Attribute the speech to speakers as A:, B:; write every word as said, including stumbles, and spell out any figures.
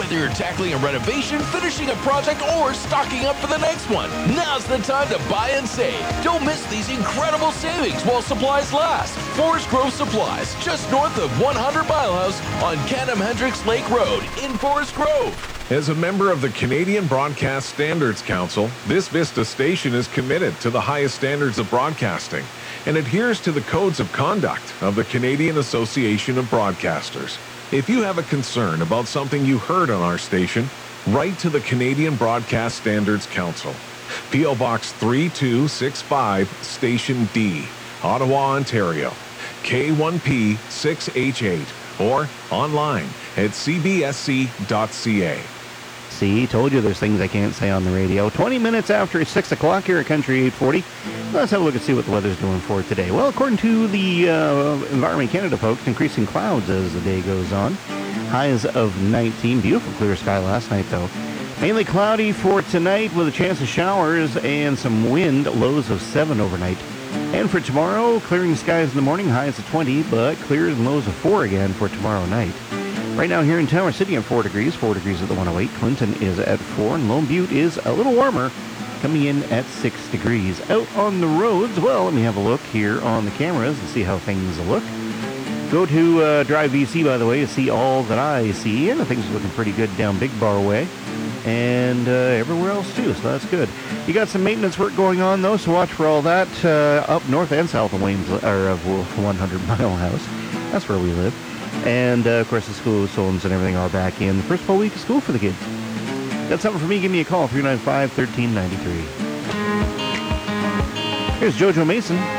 A: Whether you're tackling a renovation, finishing a project, or stocking up for the next one, now's the time to buy and save. Don't miss these incredible savings while supplies last. Forest Grove Supplies, just north of one hundred Mile House on Canham Hendricks Lake Road in Forest Grove.
B: As a member of the Canadian Broadcast Standards Council, this Vista station is committed to the highest standards of broadcasting and adheres to the codes of conduct of the Canadian Association of Broadcasters. If you have a concern about something you heard on our station, write to the Canadian Broadcast Standards Council. P O Box three two six five, Station D, Ottawa, Ontario, K one P six H eight, or online at c b s c dot c a.
C: See, told you there's things I can't say on the radio. twenty minutes after six o'clock here at Country eight forty. Let's have a look and see what the weather's doing for today. Well, according to the uh, Environment Canada folks, increasing clouds as the day goes on. Highs of nineteen. Beautiful clear sky last night, though. Mainly cloudy for tonight with a chance of showers and some wind. Lows of seven overnight. And for tomorrow, clearing skies in the morning, highs of twenty, but clears and lows of four again for tomorrow night. Right now here in Tower City at four degrees, four degrees at the one oh eight. Clinton is at four, and Lone Butte is a little warmer, coming in at six degrees. Out on the roads, well, let me have a look here on the cameras and see how things look. Go to uh, Drive B C, by the way, to see all that I see, and things are looking pretty good down Big Bar Way, and uh, everywhere else too, so that's good. You got some maintenance work going on, though, so watch for all that uh, up north and south of Waynes, or of one hundred Mile House. That's where we live. And, uh, of course, the school zones and everything are back in the first full week of school for the kids. Got something for me? Give me a call, three nine five, one three nine three. Here's JoJo Mason.